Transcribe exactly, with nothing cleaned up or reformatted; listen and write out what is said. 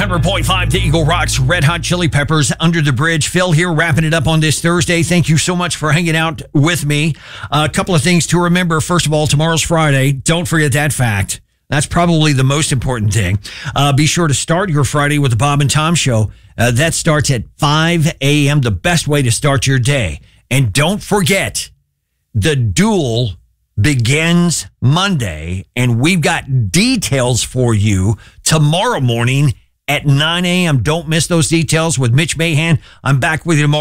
hundred point five to Eagle Rock's Red Hot Chili Peppers, Under the Bridge. Phil here, wrapping it up on this Thursday. Thank you so much for hanging out with me. Uh, a couple of things to remember. First of all, tomorrow's Friday. Don't forget that fact. That's probably the most important thing. Uh, be sure to start your Friday with the Bob and Tom Show. Uh, that starts at five a.m., the best way to start your day. And don't forget, the duel begins Monday, and we've got details for you tomorrow morning at nine a.m. Don't miss those details with Mitch Mahan. I'm back with you tomorrow.